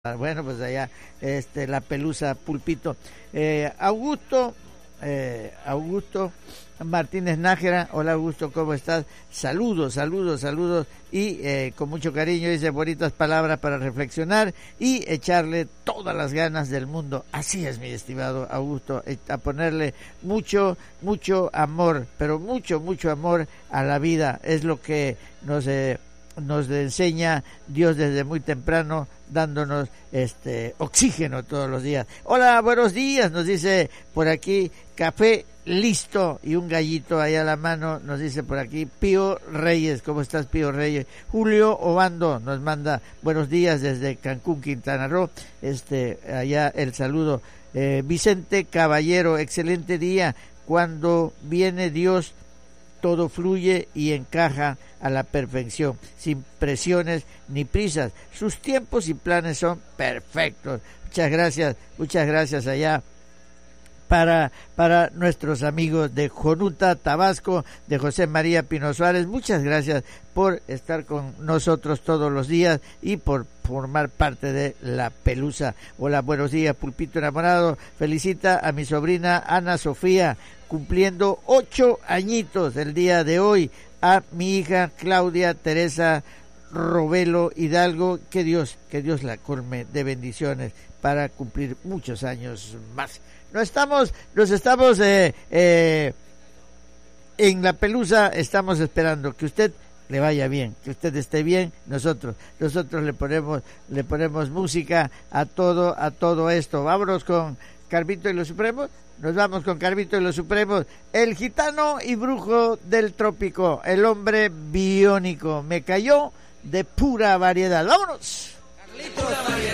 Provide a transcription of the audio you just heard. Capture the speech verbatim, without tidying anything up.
Bueno, pues allá, este, la Pelusa Pulpito. Eh, Augusto, eh, Augusto Martínez Nájera, hola Augusto, ¿cómo estás? Saludos, saludos, saludos y eh, con mucho cariño dice bonitas palabras para reflexionar y echarle todas las ganas del mundo. Así es, mi estimado Augusto, a ponerle mucho, mucho amor, pero mucho, mucho amor a la vida. Es lo que nos... Eh, nos enseña Dios desde muy temprano, dándonos este oxígeno todos los días. Hola, buenos días, nos dice por aquí, café listo y un gallito ahí a la mano, nos dice por aquí Pío Reyes. ¿Cómo estás, Pío Reyes? Julio Obando nos manda buenos días desde Cancún, Quintana Roo, este allá el saludo. eh, Vicente Caballero, excelente día, cuando viene Dios todo fluye y encaja a la perfección, sin presiones ni prisas. Sus tiempos y planes son perfectos. Muchas gracias, muchas gracias allá para para nuestros amigos de Jonuta, Tabasco, de José María Pino Suárez. Muchas gracias por estar con nosotros todos los días y por formar parte de la Pelusa. Hola, buenos días, Pulpito Enamorado. Felicita a mi sobrina Ana Sofía, cumpliendo ocho añitos el día de hoy, a mi hija Claudia Teresa Robelo Hidalgo, que Dios, que Dios la colme de bendiciones para cumplir muchos años más. No estamos, nos estamos eh, eh, en la Pelusa, estamos esperando que usted le vaya bien, que usted esté bien. Nosotros, nosotros le ponemos, le ponemos música a todo, a todo esto. Vámonos con Carvito y los Supremos. Nos vamos con Carvito y los Supremos. El gitano y brujo del trópico, el hombre biónico, me cayó de pura variedad. ¡Vámonos! Carlitos.